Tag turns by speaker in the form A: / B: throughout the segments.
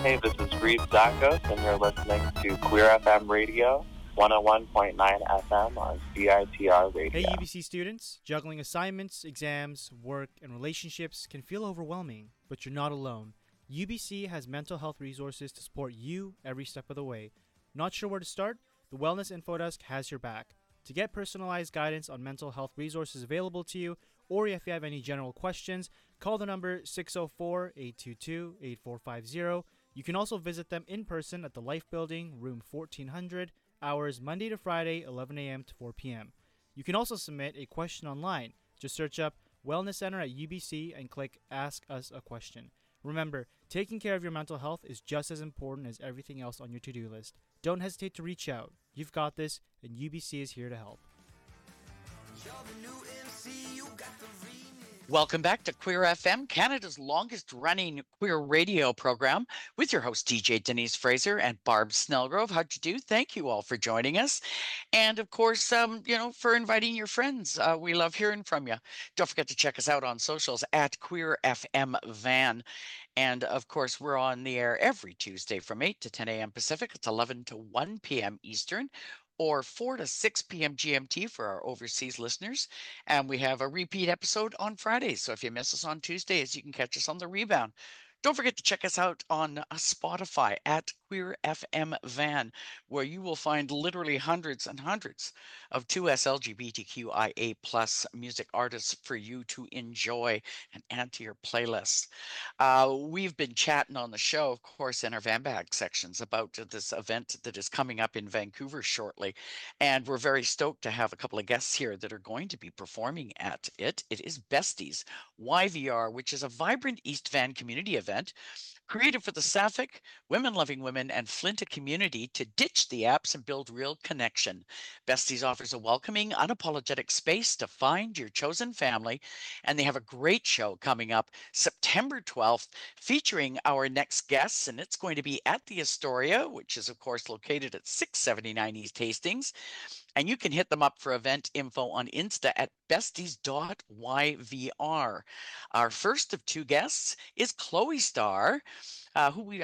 A: Hey, this is Reed Zakos, and you're listening to Queer FM Radio, 101.9 FM on CITR Radio.
B: Hey UBC students, juggling assignments, exams, work, and relationships can feel overwhelming, but you're not alone. UBC has mental health resources to support you every step of the way. Not sure where to start? The Wellness Info Desk has your back. To get personalized guidance on mental health resources available to you, or if you have any general questions, call the number 604-822-8450. You can also visit them in person at the Life Building, room 1400, hours Monday to Friday, 11 a.m. to 4 p.m. You can also submit a question online. Just search up Wellness Center at UBC and click Ask Us a Question. Remember, taking care of your mental health is just as important as everything else on your to-do list. Don't hesitate to reach out. You've got this, and UBC is here to help.
C: Welcome back to Queer FM, Canada's longest-running queer radio program, with your host DJ Denise Fraser and Barb Snellgrove. How'd you do? Thank you all for joining us, and of course, for inviting your friends. We love hearing from you. Don't forget to check us out on socials at Queer FM Van, and of course, we're on the air every Tuesday from 8 to 10 a.m. Pacific. It's 11 to 1 p.m. Eastern, or 4 to 6 p.m. GMT for our overseas listeners. And we have a repeat episode on Fridays. So if you miss us on Tuesdays, you can catch us on the rebound. Don't forget to check us out on Spotify at Queer FM Van, where you will find literally hundreds and hundreds of 2S LGBTQIA plus music artists for you to enjoy and add to your playlist. We've been chatting on the show, of course, in our Van Bag sections about this event that is coming up in Vancouver shortly. And we're very stoked to have a couple of guests here that are going to be performing at it. It is Besties YVR, which is a vibrant East Van community event created for the Sapphic, women-loving women, and Flinta community to ditch the apps and build real connection. Besties offers a welcoming, unapologetic space to find your chosen family, and they have a great show coming up September 12th featuring our next guests, and it's going to be at the Astoria, which is, of course, located at 679 East Hastings. And you can hit them up for event info on Insta at besties.yvr. Our first of two guests is Chloe Star, who we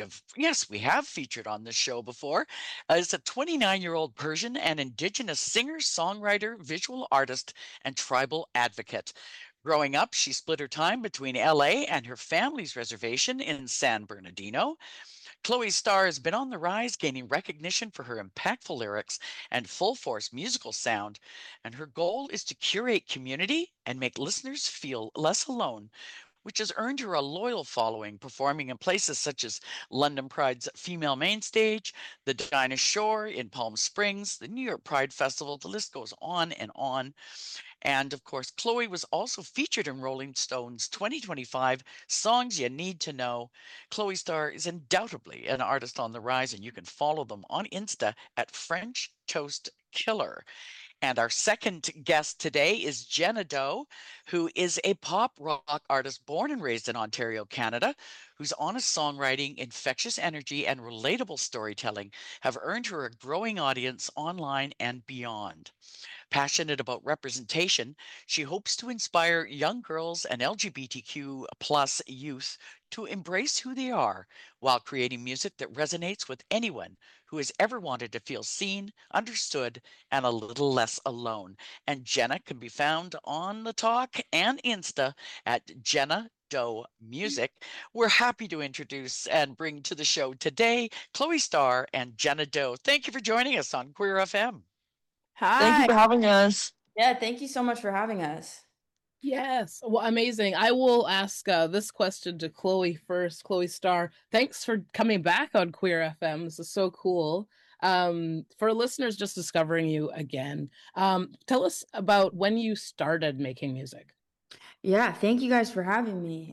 C: have featured on this show before. Is a 29-year-old Persian and Indigenous singer, songwriter, visual artist, and tribal advocate. Growing up, she split her time between LA and her family's reservation in San Bernardino. Chloe Star has been on the rise, gaining recognition for her impactful lyrics and full-force musical sound, and her goal is to curate community and make listeners feel less alone, which has earned her a loyal following, performing in places such as London Pride's Female Main Stage, the Dinah Shore in Palm Springs, the New York Pride Festival. The list goes on and on. And of course, Chloe was also featured in Rolling Stone's 2025 Songs You Need to Know. Chloe Star is undoubtedly an artist on the rise, and you can follow them on Insta at French Toast Killer. And our second guest today is Jenna Doe, who is a pop rock artist born and raised in Ontario, Canada, whose honest songwriting, infectious energy, and relatable storytelling have earned her a growing audience online and beyond. Passionate about representation, she hopes to inspire young girls and LGBTQ plus youth to embrace who they are while creating music that resonates with anyone who has ever wanted to feel seen, understood, and a little less alone. And Jenna can be found on the Talk and Insta at Jenna Doe Music. We're happy to introduce and bring to the show today Chloe Star and Jenna Doe. Thank you for joining us on Queer FM.
D: Thank you for having us.
E: Yeah, thank you so much for having us.
D: Yes, well, amazing. I will ask this question to Chloe first. Chloe Star, thanks for coming back on Queer FM. This is so cool. For listeners just discovering you again, tell us about when you started making music.
E: Yeah, thank you guys for having me.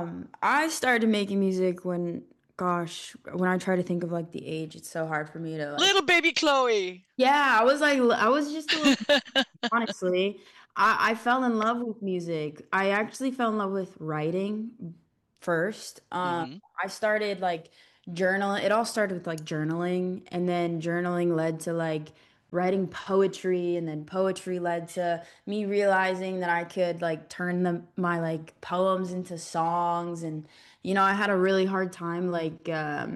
E: I started making music when I try to think of like the age, it's so hard for me to
C: Little baby Chloe.
E: Yeah, I was just a little honestly. I fell in love with music. I actually fell in love with writing first. I started like journaling. It all started with like journaling, and then journaling led to like writing poetry, and then poetry led to me realizing that I could like turn my like poems into songs. And I had a really hard time like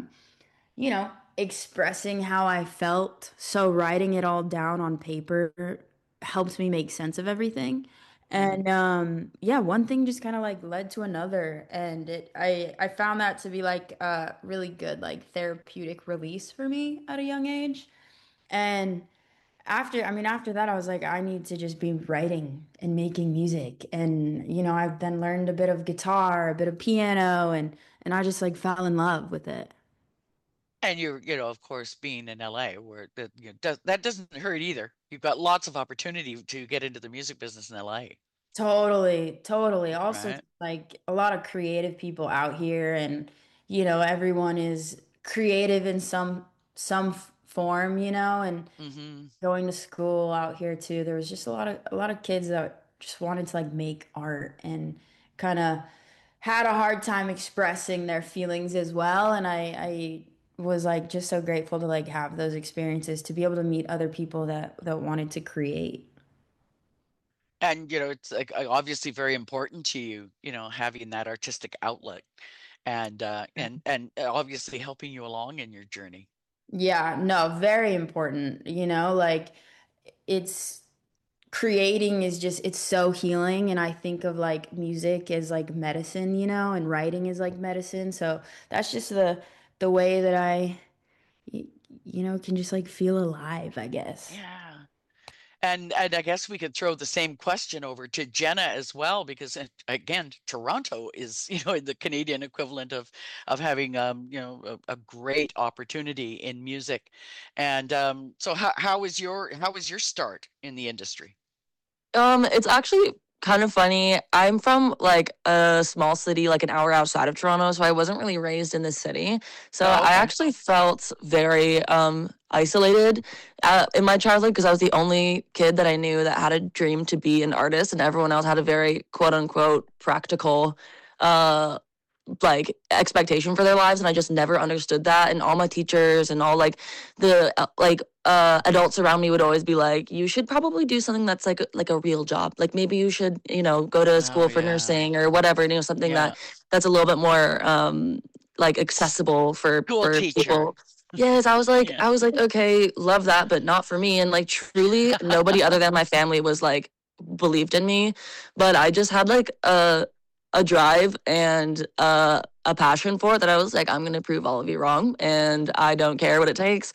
E: expressing how I felt. So writing it all down on paper helped me make sense of everything. And yeah, one thing just kind of like led to another, and I found that to be like a really good like therapeutic release for me at a young age. And after that I was like, I need to just be writing and making music. And I've then learned a bit of guitar, a bit of piano, and I just like fell in love with it.
C: And of course, being in LA, where that doesn't hurt either. You've got lots of opportunity to get into the music business in LA,
E: Totally, totally. Also,
C: right?
E: like a lot of creative people out here, and everyone is creative in some form, and
C: Hmm.
E: going to school out here too. There was just a lot of kids that just wanted to like make art and kind of had a hard time expressing their feelings as well. And I was like just so grateful to like have those experiences, to be able to meet other people that wanted to create.
C: And it's like obviously very important to you, having that artistic outlet, and obviously helping you along in your journey.
E: Yeah, no, very important. Like it's creating is just it's so healing, and I think of like music as like medicine, and writing is like medicine. So that's just the way that y- can just like feel alive, I guess.
C: Yeah. And I guess we could throw the same question over to Jenna as well, because again, Toronto is, the Canadian equivalent of having a great opportunity in music. And so how was your start in the industry?
F: It's actually kind of funny. I'm from like a small city, like an hour outside of Toronto, so I wasn't really raised in the city. So
C: Oh,
F: I
C: okay.
F: actually felt very isolated in my childhood because I was the only kid that I knew that had a dream to be an artist, and everyone else had a very quote unquote practical uh like expectation for their lives, and I just never understood that. And all my teachers and all like the adults around me would always be like, you should probably do something that's like a real job, like maybe you should go to
C: Oh,
F: school for
C: yeah.
F: nursing or whatever, something
C: Yeah.
F: that's a little bit more like accessible
C: School
F: for
C: teacher.
F: people. Yes, I was like,
C: Yeah.
F: okay, love that, but not for me. And like truly nobody other than my family was like believed in me. But I just had like a drive and a passion for it, that I was like, I'm gonna prove all of you wrong, and I don't care what it takes.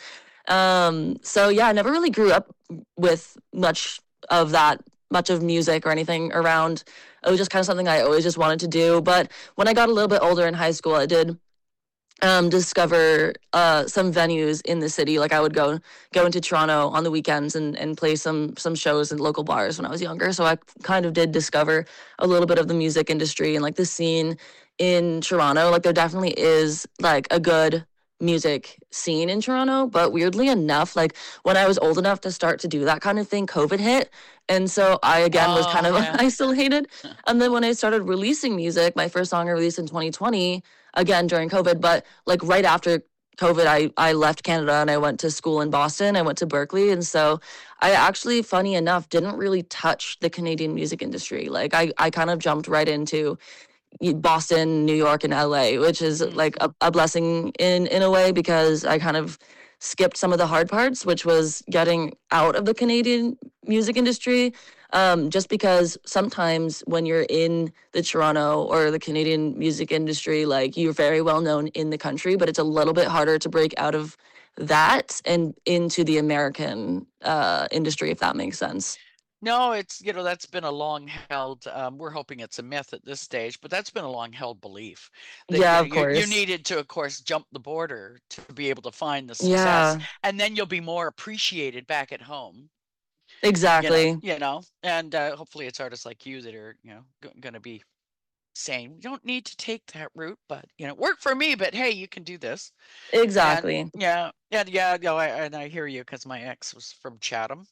F: So yeah, I never really grew up with of that, much of music or anything around. It was just kind of something I always just wanted to do. But when I got a little bit older in high school, I did discover some venues in the city. Like I would go into Toronto on the weekends and play some shows in local bars when I was younger. So I kind of did discover a little bit of the music industry and like the scene in Toronto. Like there definitely is like a good music scene in Toronto, but weirdly enough, like when I was old enough to start to do that kind of thing, COVID hit. And so I again was
C: Oh,
F: kind of
C: yeah.
F: isolated. And then when I started releasing music, my first song I released in 2020, again during COVID, but like right after COVID, I left Canada and I went to school in Boston. I went to Berkeley. And so I actually, funny enough, didn't really touch the Canadian music industry. Like I kind of jumped right into Boston, New York, and LA, which is
C: Mm.
F: like a blessing in a way, because I kind of skipped some of the hard parts, which was getting out of the Canadian music industry. Just because sometimes when you're in the Toronto or the Canadian music industry, like you're very well known in the country, but it's a little bit harder to break out of that and into the American industry, if that makes sense.
C: No, that's been a long held, we're hoping it's a myth at this stage, but that's been a long held belief that,
F: Yeah, of
C: you
F: course.
C: needed to, of course, jump the border to be able to find the success,
F: Yeah,
C: and then you'll be more appreciated back at home,
F: exactly.
C: and hopefully it's artists like you that are, going to be saying, you don't need to take that route, but, work for me, but hey, you can do this. And
F: Exactly.
C: yeah, yeah, no, and I hear you, because my ex was from Chatham,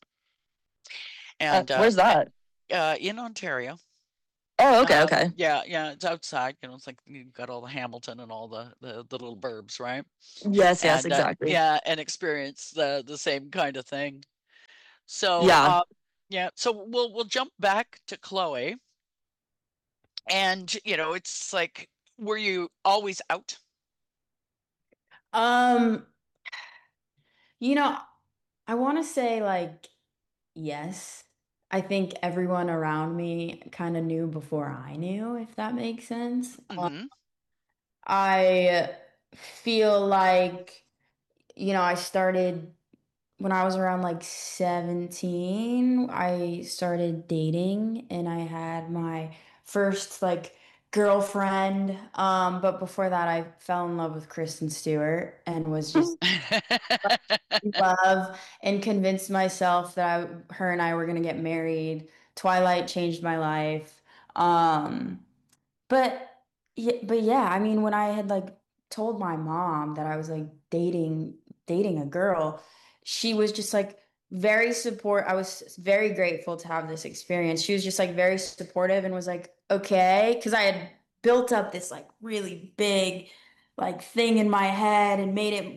C: and
F: Where's that?
C: in Ontario.
F: Oh, okay, okay.
C: Yeah, it's outside. It's like you've got all the Hamilton and all the little burbs, right?
F: Yes, yes,
C: And
F: exactly.
C: yeah, and experience the same kind of thing. So
F: Yeah.
C: yeah, so we'll jump back to Chloe, and it's like, were you always out?
E: Um, you know, I want to say like yes. I think everyone around me kind of knew before I knew, if that makes sense.
C: Mm-hmm.
E: I feel like, I started when I was around like 17, I started dating and I had my first like girlfriend. But before that, I fell in love with Kristen Stewart and was just in love and convinced myself that her and I were going to get married. Twilight changed my life. Um, but yeah, I mean, when I had like told my mom that I was like dating a girl, she was just like very support. I was very grateful to have this experience. She was just like very supportive and was like, okay, because I had built up this like really big like thing in my head and made it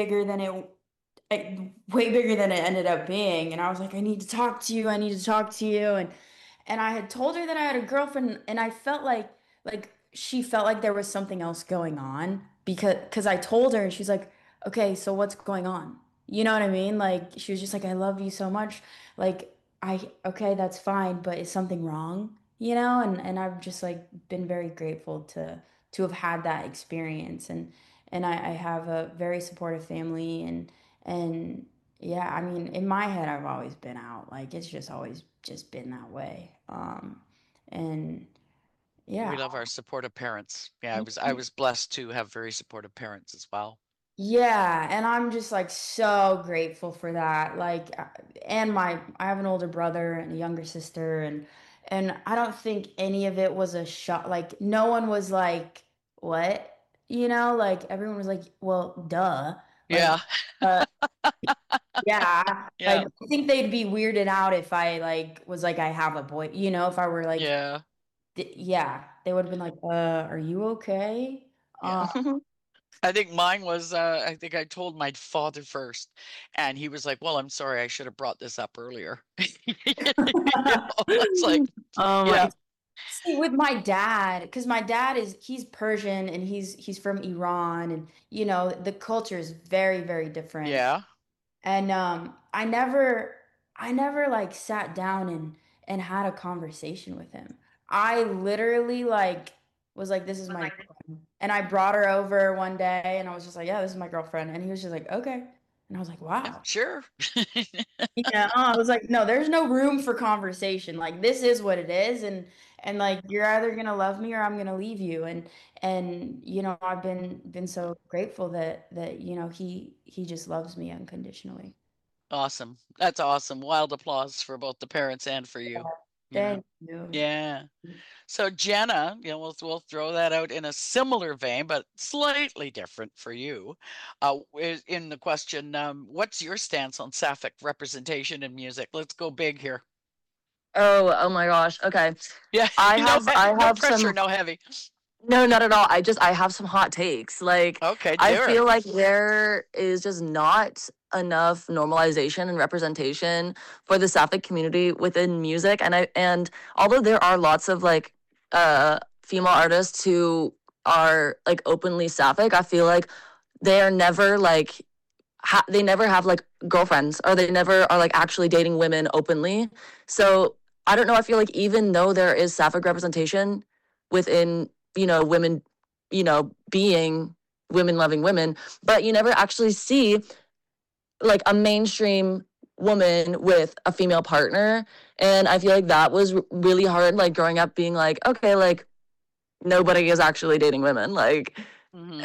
E: way bigger than it ended up being. And I was like, I need to talk to you. I need to talk to you. And I had told her that I had a girlfriend, and I felt like she felt like there was something else going on because I told her, and she's like, okay, so what's going on? You know what I mean? Like she was just like, I love you so much. Like okay, that's fine, but is something wrong? And I've just like been very grateful to have had that experience, and I have a very supportive family, and yeah, I mean, in my head, I've always been out. Like it's just always just been that way. And
C: We
E: yeah,
C: love our supportive parents. Yeah, I was blessed to have very supportive parents as well.
E: yeah, and I'm just like so grateful for that. Like, and I have an older brother and a younger sister, and I don't think any of it was a shock. Like, no one was like, "What?" Like everyone was like, "Well, duh." Like,
C: Yeah.
E: uh, yeah,
C: Yeah.
E: like I think they'd be weirded out if I like was like I have a boy, if I were like,
C: Yeah.
E: yeah, they would have been like, are you okay?"
C: Yeah. I think mine was, I think I told my father first, and he was like, "Well, I'm sorry, I should have brought this up earlier." It's like,
E: Oh
C: yeah,
E: my. See, with my dad, because my dad he's Persian and he's from Iran, and the culture is very, very different.
C: yeah,
E: And I never like sat down and had a conversation with him. I literally like was like, this is my girlfriend. And I brought her over one day and I was just like, yeah, this is my girlfriend. And he was just like, okay. And I was like,
C: yeah,
E: wow.
C: sure.
E: Yeah, I was like, no, there's no room for conversation. Like this is what it is, and like you're either gonna love me or I'm gonna leave you. And I've been so grateful that he just loves me unconditionally.
C: Awesome. That's awesome. Wild applause for both the parents and for you. You know.
E: Thank you.
C: Yeah. So Jenna, we'll throw that out in a similar vein, but slightly different for you. In the question, what's your stance on sapphic representation in music? Let's go big here.
F: Oh my gosh. Okay.
C: Yeah,
F: I
C: no,
F: have I
C: no
F: have
C: pressure,
F: some
C: no heavy.
F: No, not at all. I have some hot takes. Like
C: Okay,
F: I
C: do it.
F: feel like there is just not enough normalization and representation for the sapphic community within music. And although there are lots of like female artists who are like openly sapphic, I feel like they are never like they never have like girlfriends, or they never are like actually dating women openly. So I don't know. I feel like even though there is sapphic representation within, women, being women loving women, but you never actually see like a mainstream woman with a female partner. And I feel like that was really hard, like growing up being like, okay, like nobody is actually dating women. Like,
C: Hmm.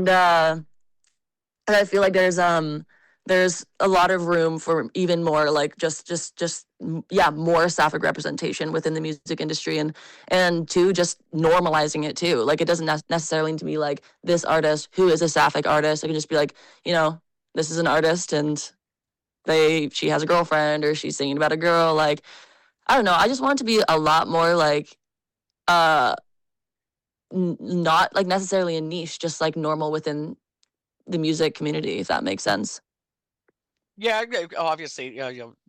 F: and I feel like there's a lot of room for even more like yeah, more sapphic representation within the music industry, and to just normalizing it too. Like it doesn't necessarily need to be like this artist who is a sapphic artist. It can just be like, this is an artist and she has a girlfriend or she's singing about a girl. Like I don't know. I just want it to be a lot more like uh not like necessarily a niche, just like normal within the music community, if that makes sense.
C: Yeah, obviously,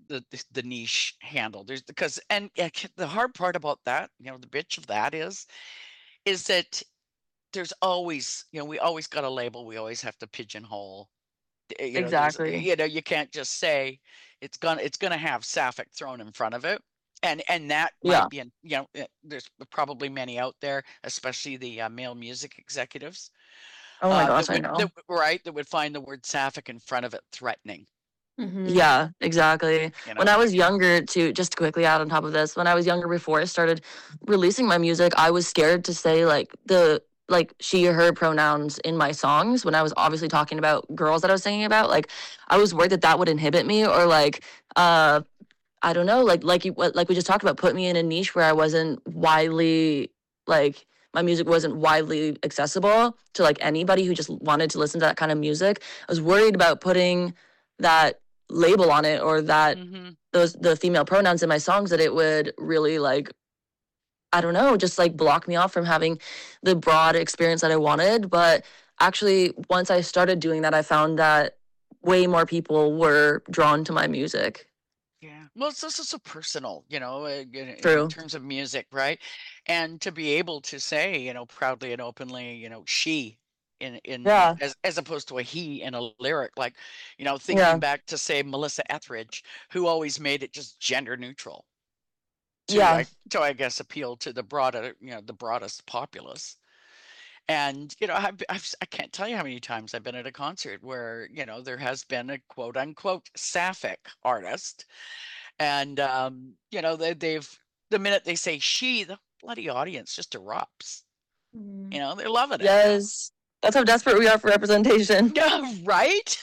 C: the niche handle. There's because and the hard part about that, the bitch of that is that there's always, we always got a label, we always have to pigeonhole. There's,
F: Exactly.
C: you can't just say it's gonna have Sapphic thrown in front of it. And that
F: Yeah.
C: might be, there's probably many out there, especially the male music executives,
F: Oh my
C: that
F: gosh, I
C: would
F: know.
C: that would find the word Sapphic in front of it threatening.
E: Mhm.
F: Yeah, exactly.
C: You
F: When
C: know,
F: I was younger, too, just to quickly add on top of this, when I was younger before I started releasing my music, I was scared to say like she or her pronouns in my songs when I was obviously talking about girls that I was singing about. Like I was worried that that would inhibit me or like I don't know, like we just talked about, put me in a niche where I wasn't widely like my music wasn't widely accessible to like anybody who just wanted to listen to that kind of music. I was worried about putting that label on it or that
C: hmm
F: the female pronouns in my songs that it would really like I don't know, just like block me off from having the broad experience that I wanted. But actually, once I started doing that, I found that way more people were drawn to my music.
C: yeah. Well, it's also so personal, in
F: True.
C: terms of music, right? And to be able to say, proudly and openly, she in
F: Yeah.
C: as opposed to a he in a lyric, like, thinking
F: Yeah.
C: back to say Melissa Etheridge, who always made it just gender neutral to
F: Yeah.
C: I guess appeal to the broadest populace. And I can't tell you how many times I've been at a concert where there has been a quote unquote Sapphic artist, and they've the minute they say she, the bloody audience just erupts.
E: Mhm.
C: They're loving it.
F: Yes. That's how desperate we are for representation.
C: Yeah, right.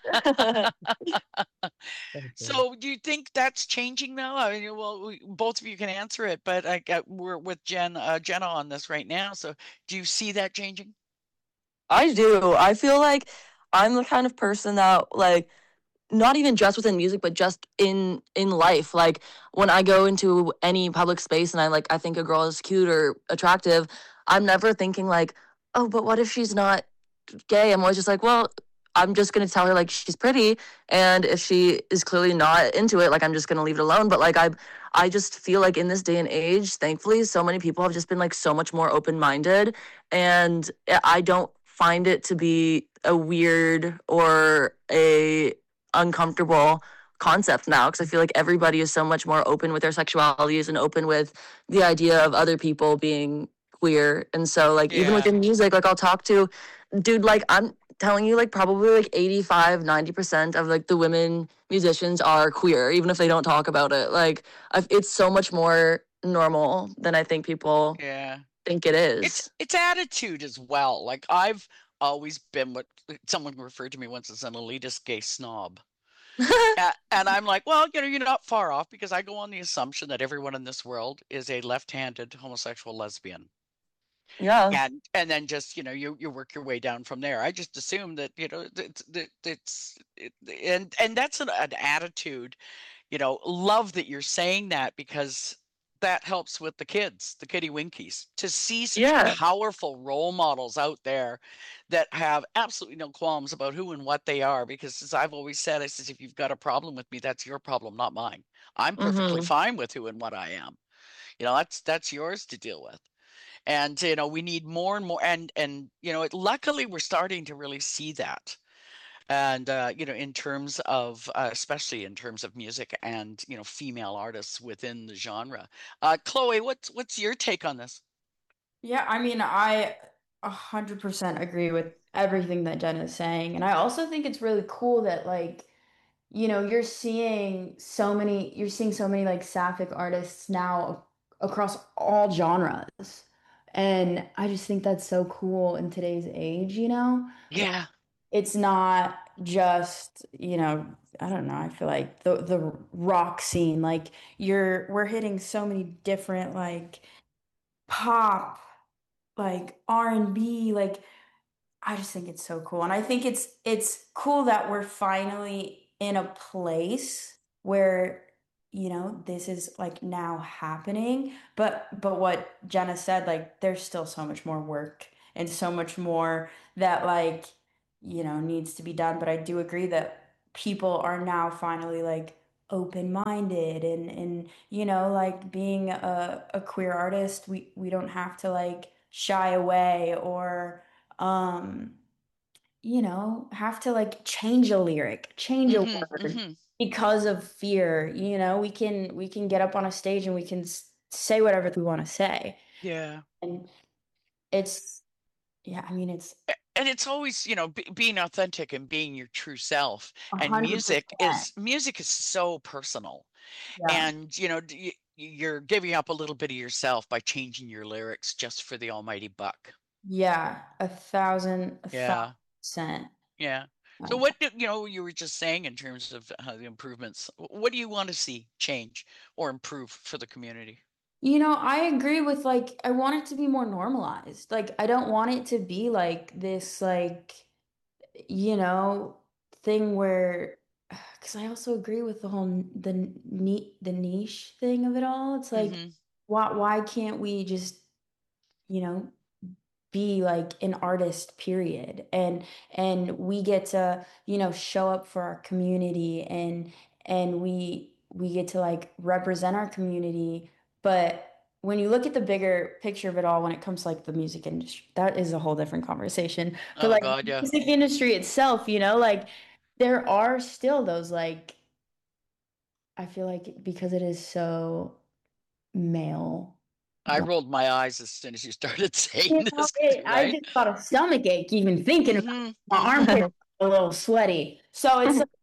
D: Okay.
C: So, do you think that's changing though? I mean, well, both of you can answer it, but we're with Jenna on this right now. So, do you see that changing?
F: I do. I feel like I'm the kind of person that like not even just within music but just in life, like when I go into any public space and I think a girl is cute or attractive, I'm never thinking like, oh, but what if she's not gay? I'm always just like, well, I'm just gonna tell her like she's pretty, and if she is clearly not into it, like I'm just gonna leave it alone. But like I just feel like in this day and age, thankfully, so many people have just been like so much more open minded, and I don't find it to be a weird or a uncomfortable concept now because I feel like everybody is so much more open with their sexualities and open with the idea of other people being queer. And so like even
C: Yeah.
F: within music, like I'll talk to dude, like I'm telling you, like probably like 85-90% of like the women musicians are queer, even if they don't talk about it. Like it's so much more normal than I think people
C: Yeah.
F: think it
C: It's
F: is.
C: it's attitude as well. Like I've always been what someone referred to me once as an elitist gay snob. And I'm like, well, you're not far off because I go on the assumption that everyone in this world is a left-handed homosexual lesbian.
F: Yeah.
C: And then just, you work your way down from there. I just assume that, and that's an attitude, love that you're saying that because that helps with the kids, the kitty winkies, to see such
F: Yeah.
C: powerful role models out there that have absolutely no qualms about who and what they are. Because as I've always said, I says, if you've got a problem with me, that's your problem, not mine. I'm perfectly
F: Mm-hmm.
C: fine with who and what I am. That's yours to deal with. And we need more and more, and luckily we're starting to really see that. And in terms of especially in terms of music and female artists within the genre. Chloe, what's your take on this?
E: Yeah, I mean, I 100% agree with everything that Jen is saying. And I also think it's really cool that like, you're seeing so many like sapphic artists now across all genres. And I just think that's so cool in today's age.
C: Yeah.
E: It's not just, I don't know, I feel like the rock scene, like we're hitting so many different like pop, like R&B, like I just think it's so cool. And I think it's cool that we're finally in a place where, this is like now happening. But what Jenna said, like there's still so much more work and so much more that needs to be done. But I do agree that people are now finally like open-minded, and you know, like being a queer artist, we don't have to like shy away or um you know, have to like change a lyric, change a word
C: Mm-hmm.
E: because of fear. You know, we can get up on a stage and we can say whatever we want to say.
C: Yeah.
E: And it's yeah, I mean it's
C: And it's always, being authentic and being your true self. And
E: 100%.
C: music is so personal.
E: Yeah.
C: And, you're giving up a little bit of yourself by changing your lyrics just for the almighty buck.
E: Yeah, a
C: Yeah.
E: 1,000%.
C: Yeah. So
E: Um,
C: what you were just saying in terms of the improvements, what do you want to see change or improve for the community?
E: You know, I agree with like I want it to be more normalized. Like I don't want it to be like this like you know thing where because I also agree with the whole the niche thing of it all. It's like
C: Mm-hmm.
E: why can't we just you know be like an artist period, and we get to you know show up for our community, and we get to like represent our community. But when you look at the bigger picture of it all, when it comes to like the music industry, that is a whole different conversation. But
C: Oh
E: like
C: God,
E: the
C: yeah.
E: music industry itself, you know, like there are still those like I feel like because it is so male.
C: I rolled my eyes as soon as you started saying
E: You know,
C: this too,
E: I
C: right?
E: just got a stomach ache even thinking about
C: Mm-hmm.
E: it. My
C: Mm-hmm.
E: armpits are a little sweaty. So it's like,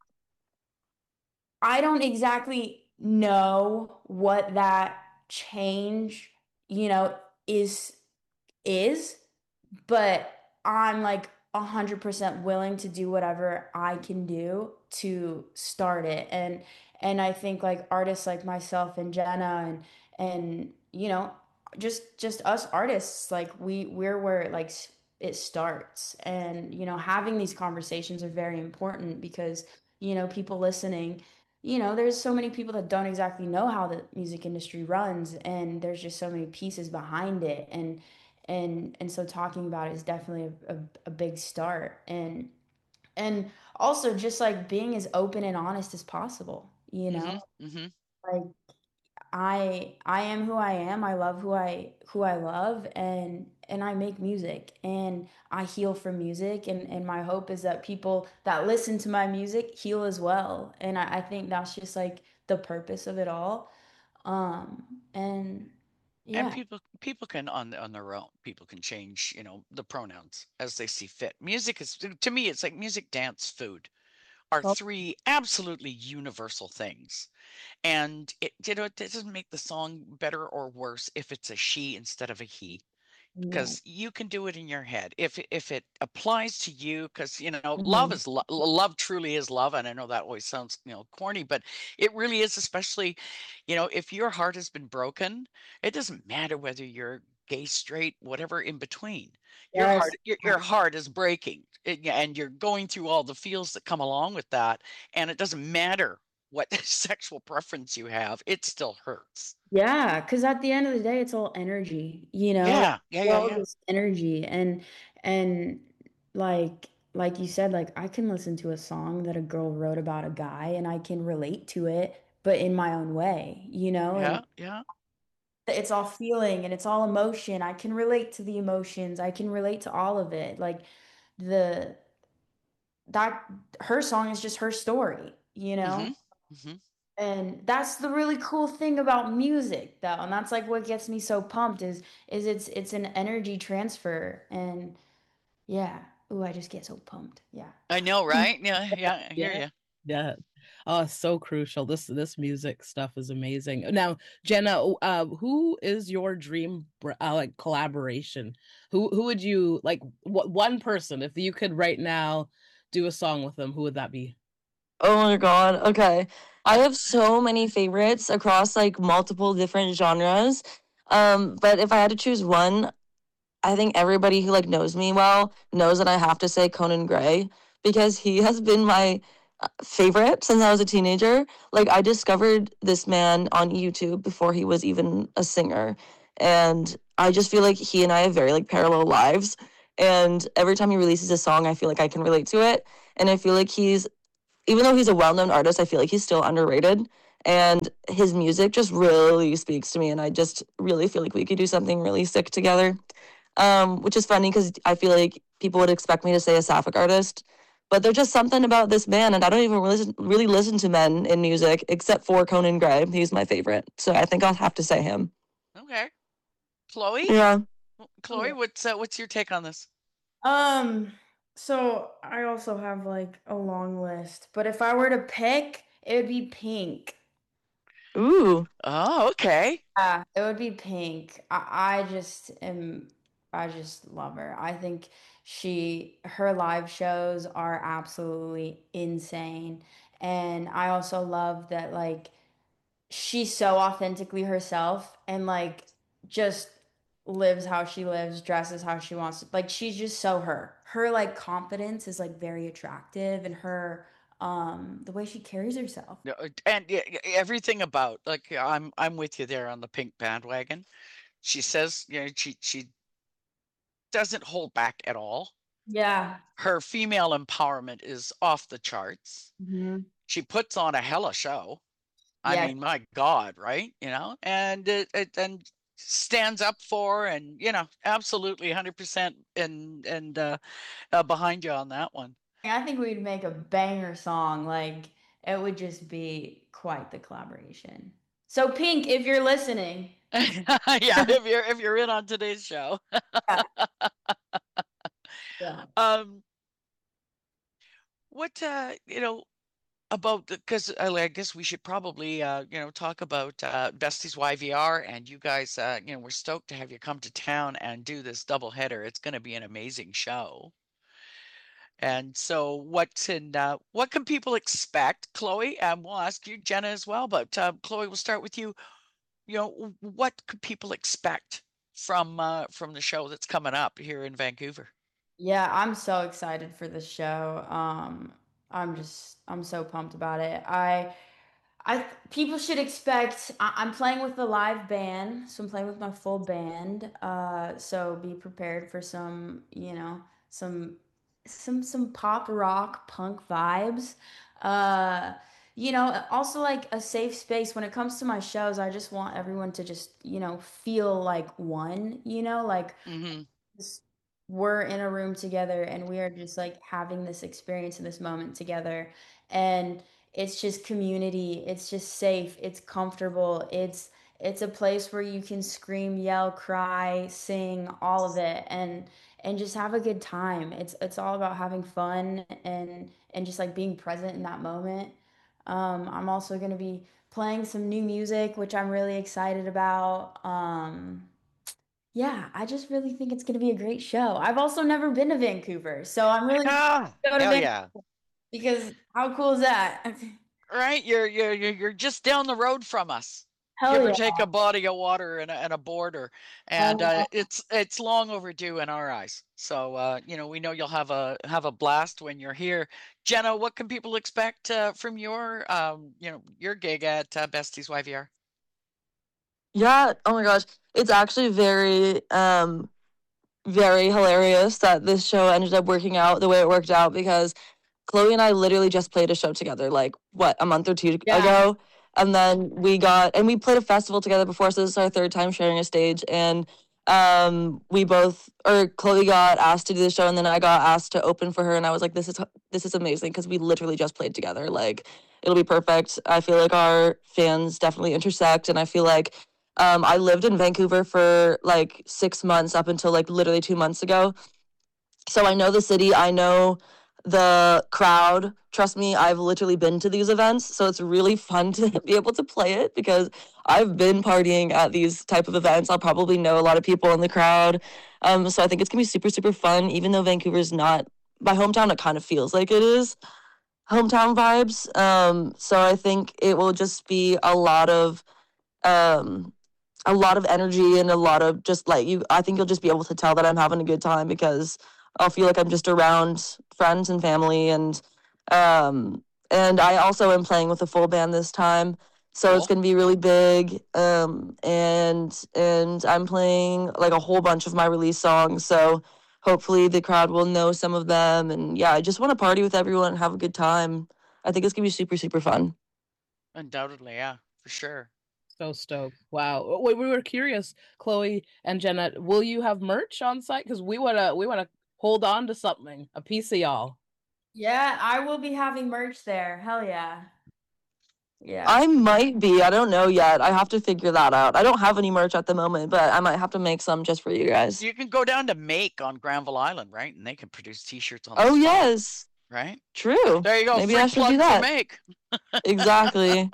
E: I don't exactly know what that change, you know, is is, but I'm like 100% willing to do whatever I can do to start it. And I think like artists like myself and Jenna and you know just us artists like we're where it like it starts. And you know having these conversations are very important because you know people listening, you know there's so many people that don't exactly know how the music industry runs, and there's just so many pieces behind it. And so talking about it is definitely a big start. And also just like being as open and honest as possible, you know,
C: Mm-hmm. Mm-hmm.
E: like I am who I am. I love who I love, and I make music and I heal from music, and my hope is that people that listen to my music heal as well. And I think that's just like the purpose of it all. And
C: And
E: yeah.
C: people can on their own. People can change, the pronouns as they see fit. Music is to me, it's like music, dance, food are
E: Oh,
C: three absolutely universal things. And it doesn't make the song better or worse if it's a she instead of a he,
E: yeah.
C: because you can do it in your head if it applies to you, because love
E: Mhm.
C: is love truly is love. And I know that always sounds corny, but it really is, especially if your heart has been broken. It doesn't matter whether you're gay, straight, whatever in between. Your heart
E: Yes.
C: your heart is breaking, and you're going through all the feels that come along with that. And it doesn't matter what sexual preference you have, it still hurts.
E: Yeah, because at the end of the day, it's all energy, you know, like
C: Yeah, yeah, yeah,
E: world
C: yeah.
E: is energy. And like you said, like I can listen to a song that a girl wrote about a guy and I can relate to it, but in my own way, you know, and
C: Yeah, yeah.
E: it's all feeling and it's all emotion. I can relate to the emotions. I can relate to all of it. Like the that her song is just her story, you know?
C: Mhm. Mhm.
E: And that's the really cool thing about music though. And that's like what gets me so pumped is it's an energy transfer. And yeah. Ooh, I just get so pumped. Yeah.
C: I know, right? Yeah, yeah, I hear
D: Yeah.
C: you.
D: Yeah. Oh, so crucial. This music stuff is amazing. Now, Jenna, who is your dream like collaboration? Who would you like? What one person, if you could right now do a song with them, who would that be?
F: Oh my God. Okay. I have so many favorites across like multiple different genres. But if I had to choose one, I think everybody who like knows me well knows that I have to say Conan Gray because he has been my favorite since I was a teenager. Like I discovered this man on YouTube before he was even a singer, and I just feel like he and I have very like parallel lives. And every time he releases a song, I feel like I can relate to it, and I feel like he's even though he's a well-known artist, I feel like he's still underrated. And his music just really speaks to me. And I just really feel like we could do something really sick together. Which is funny because I feel like people would expect me to say a Sapphic artist. But there's just something about this man, and I don't even really listen to men in music except for Conan Gray. He's my favorite. So I think I'll have to say him.
C: Okay. Chloe?
F: Yeah.
C: Chloe, what's your take on this?
E: So I also have like a long list, but if I were to pick, it would be Pink.
F: Ooh.
C: Oh, okay.
E: Yeah, it would be Pink. I just love her. I think her live shows are absolutely insane. And I also love that like she's so authentically herself and like just lives how she lives, dresses how she wants to. Like she's just so her. Her like confidence is like very attractive and her the way she carries herself.
C: No, and everything about like I'm with you there on the Pink bandwagon. She says, she doesn't hold back at all.
E: Yeah.
C: Her female empowerment is off the charts.
E: Mhm.
C: She puts on a hella show. I
E: Yeah.
C: mean, my God, right? And it stands up for and absolutely 100% and behind you on that one.
E: I think we'd make a banger song. Like it would just be quite the collaboration. So Pink, if you're listening,
C: Yeah, if you're in on today's show.
E: yeah.
C: What about because I guess we should probably talk about Besties YVR, and you guys we're stoked to have you come to town and do this double header. It's going to be an amazing show. And so what can people expect? Chloe, we'll ask you, Jenna, as well, but Chloe, we'll start with you. What could people expect from the show that's coming up here in Vancouver?
E: Yeah, I'm so excited for this show. I'm so pumped about it. People should expect. I'm playing with a live band, so I'm playing with my full band. So be prepared for some, some pop rock punk vibes. Also like a safe space when it comes to my shows. I just want everyone to just, feel like one. Like
C: Mm-hmm.
E: just, we're in a room together and we are just like having this experience in this moment together, and it's just community, it's just safe, it's comfortable, it's a place where you can scream, yell, cry, sing, all of it, and just have a good time. It's all about having fun and just like being present in that moment. I'm also going to be playing some new music, which I'm really excited about. Yeah, I just really think it's going to be a great show. I've also never been to Vancouver, so I'm really
C: Ah,
E: go to
C: hell
E: Vancouver
C: yeah.
E: because how cool is that?
C: Right, you're just down the road from us. Give
E: Hell
C: or
E: yeah.
C: take a body of water and a border, and
E: yeah.
C: it's long overdue in our eyes. So we know you'll have a blast when you're here. Jenna, what can people expect from your your gig at Besties YVR?
F: Yeah, oh my gosh. It's actually very very hilarious that this show ended up working out the way it worked out because Chloe and I literally just played a show together, like what, a month or two
E: Yeah.
F: ago. And then we played a festival together before, so this is our third time sharing a stage. And Chloe got asked to do the show, and then I got asked to open for her, and I was like, this is amazing because we literally just played together. Like, it'll be perfect. I feel like our fans definitely intersect, and I feel like I lived in Vancouver for like 6 months up until like literally 2 months ago. So I know the city, I know the crowd. Trust me, I've literally been to these events, so it's really fun to be able to play it because I've been partying at these type of events. I'll probably know a lot of people in the crowd. So I think it's gonna be super, super fun, even though Vancouver's not my hometown, it kind of feels like it is hometown vibes. So I think it will just be a lot of energy and a lot of just like I think you'll just be able to tell that I'm having a good time because I'll feel like I'm just around friends and family, and I also am playing with a full band this time. So it's
C: Cool.
F: gonna be really big. And I'm playing like a whole bunch of my release songs. So hopefully the crowd will know some of them. And yeah, I just want to party with everyone and have a good time. I think it's gonna be super, super fun.
C: Undoubtedly, yeah, for sure.
D: So stoked. Wow. We were curious, Chloe and Jenna, will you have merch on site? Because we wanna hold on to something, a piece of y'all.
E: Yeah, I will be having merch there. Hell yeah. Yeah.
F: I might be. I don't know yet. I have to figure that out. I don't have any merch at the moment, but I might have to make some just for you guys.
C: You can go down to Make on Granville Island, right? And they can produce T-shirts on the
F: Oh,
C: spot,
F: yes.
C: right?
F: True.
C: There you go.
F: Maybe
C: Free
F: I should
C: plug
F: do
C: for
F: that.
C: Make.
F: Exactly.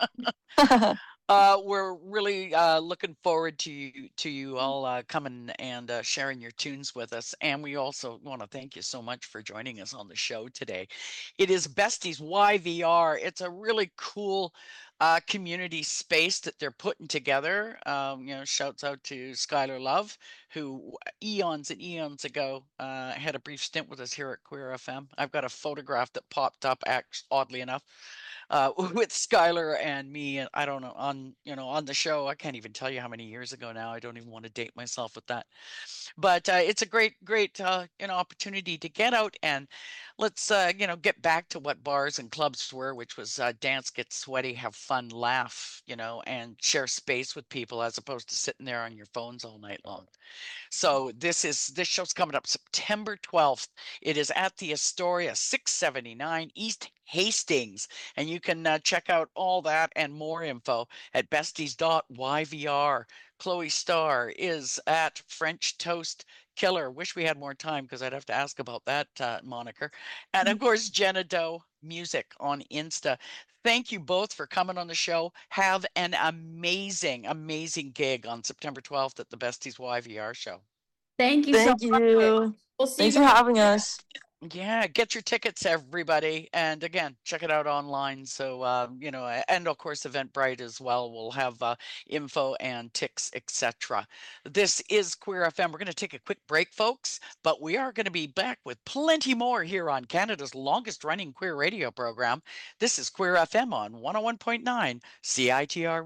C: We're really looking forward to you all coming and sharing your tunes with us. And we also want to thank you so much for joining us on the show today. It is Besties YVR. It's a really cool community space that they're putting together. Shouts out to Skylar Love, who eons and eons ago had a brief stint with us here at Queer FM. I've got a photograph that popped up, oddly enough, with Skylar and me. I don't know, on the show. I can't even tell you how many years ago now. I don't even want to date myself with that. But it's a great opportunity to get out and let's get back to what bars and clubs were, which was dance, get sweaty, have fun, laugh, and share space with people as opposed to sitting there on your phones all night long. So this show's coming up September 12th. It is at the Astoria, 679 East Hastings, and you can check out all that and more info at besties.yvr. Chloe Starr is at French Toast Killer. Wish we had more time because I'd have to ask about that moniker. And of course, Jenna Doe Music on Insta. Thank you both for coming on the show. Have an amazing, amazing gig on September 12th at the Besties YVR show.
E: Thank you
F: Thank
E: so much.
F: you.
E: We'll see
F: Thanks
E: you
F: for
E: guys.
F: having us.
C: Yeah, get your tickets, everybody. And again, check it out online. So, and of course, Eventbrite as well. We'll have info and ticks, etc. This is Queer FM. We're going to take a quick break, folks, but we are going to be back with plenty more here on Canada's longest running queer radio program. This is Queer FM on 101.9 CITR